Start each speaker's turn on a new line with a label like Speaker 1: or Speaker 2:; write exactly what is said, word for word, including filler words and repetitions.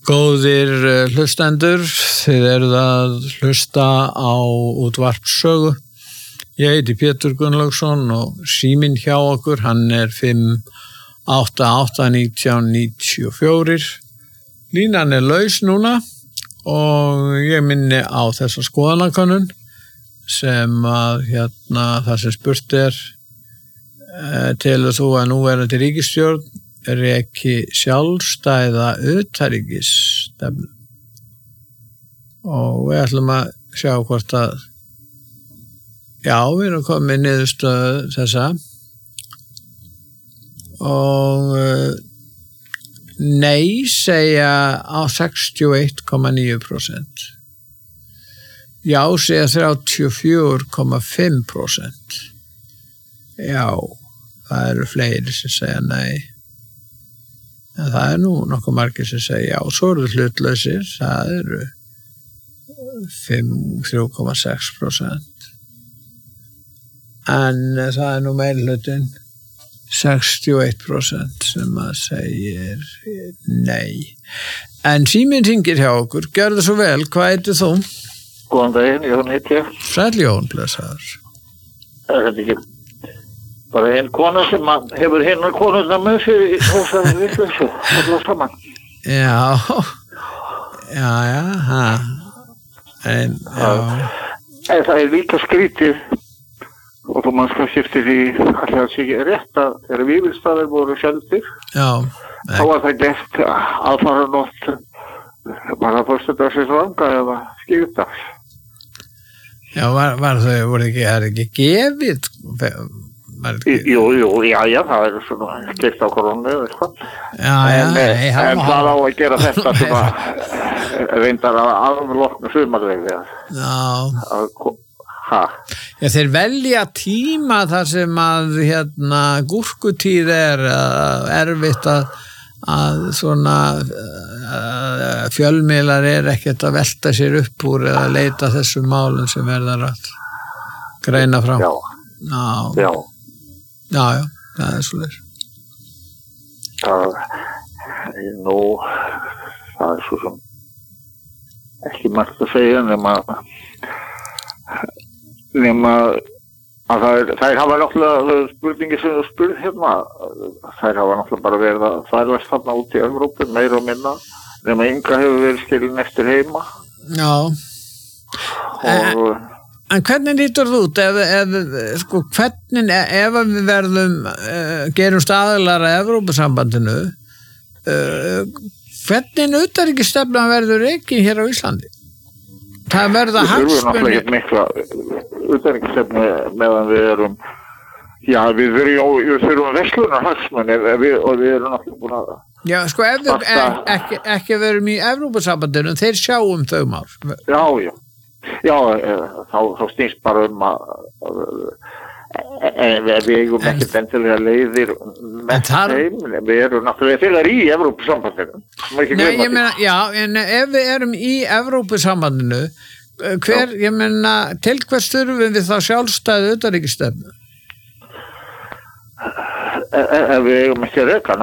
Speaker 1: Góðir hlustendur, þið eruð að hlusta á útvarpssögu. Ég heiti Pétur Gunnlaugsson og síminn hjá okkur, hann er fimm átta átta nítján níutíu og fjögur. Línan er laus núna og ég minni á þessa skoðanakönnun sem að hérna það sem spurt er eh, telur þú að núverandi ríkisstjórn er ekki sjálfstæða utanríkisstefnu og við ætlum að sjá hvort að já, við erum komið niðurstöðu þessa og uh, nei segja á sextíu og eitt komma níu prósent, já segja þrjátíu og fjögur komma fimm prósent, já það eru fleiri sem segja nei. En það er nú nokkuð margir sem segja já, svo eru hlutlausir, það eru þrjú komma sex prósent. En það er nú meirihlutin sextíu og eitt prósent sem að segir nei. En síminn hringir hjá okkur, gjörðu svo vel, hvað heitir þú?
Speaker 2: Góðan daginn, Jón heiti ég.
Speaker 1: Sæll Jón, blessaður.
Speaker 2: Það er ekki bara einn kona sem hefur hinnar konuna með sér í þessari vitleysu, allar saman.
Speaker 1: Já, já, já, ha. En, já.
Speaker 2: En það er líka skrítið og þú mann skal skiptir í alltaf að segja rétt að þegar Vífilsstaðir voru seldir,
Speaker 1: já,
Speaker 2: þá var það gert aðfara nótt bara föstudagsins vanga eða skiptags.
Speaker 1: Já, var, var þau, voru ekki, það er ekki gefið?
Speaker 2: Jú, jú, já, já, það er svona skipt á koronu eða eitthvað.
Speaker 1: Já, já,
Speaker 2: en,
Speaker 1: nei,
Speaker 2: en það á að gera þetta sem að reyndar að aflokna sumarvegi.
Speaker 1: Já.
Speaker 2: Ha.
Speaker 1: Já, þeir velja tíma þar sem að hérna gúrkutíð er uh, erfitt að, að svona uh, fjölmiðlar er ekkert að velta sér upp úr eða leita þessum málum sem verða rætt greina frá.
Speaker 2: Já.
Speaker 1: Já.
Speaker 2: Já.
Speaker 1: Já, já, það er svolítið.
Speaker 2: Það, nú, það er svo sem ekki margt að segja nema nema að það er, þær hafa náttúrulega spurningi sem þú spurð hérna, þær hafa náttúrulega bara verið að færðast þarna út í Evrópu, meira og minna, nema Inga hefur verið skilin eftir heima.
Speaker 1: Já.
Speaker 2: Og
Speaker 1: En hvernig lítur þú út ef, ef, sko, hvernig, ef við verðum, uh, gerumst aðilar að Evrópusambandinu, uh, hvernig utanríkisstefna verður ekki hér á Íslandi? Það verða hagsmunir.
Speaker 2: Við þurfum náttúrulega ekki mikla utanríkisstefnu meðan við erum, já, við þurfum, við þurfum verslunar hagsmunir við, og við erum náttúrulega búin að...
Speaker 1: Já, sko, ef við ekki, ekki verum í Evrópusambandinu, þeir sjáum þau mál.
Speaker 2: Já, já. Já, þá, þá snýst bara um að, að við eigum ekkert endilega leiðir með þar... þeim, við erum náttúrulega þegar í Evrópusambandinu.
Speaker 1: Nei, ég meina, já, en ef við erum í Evrópusambandinu, hver, já. Ég meina, til hvers þurfum við þá sjálfstæðu utanríkisstefnu?
Speaker 2: Ef við eigum ekki að reka